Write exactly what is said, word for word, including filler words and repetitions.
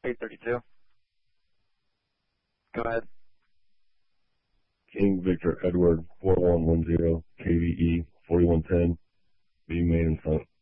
eight thirty-two. Go ahead. King Victor Edward four one one zero K V E forty-one ten being made in front